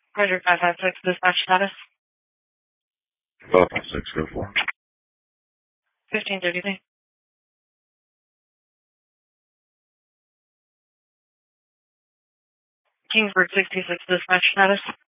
Roger 556 dispatch status. 556, go for it. 1533. Kingsburg 66 dispatch status.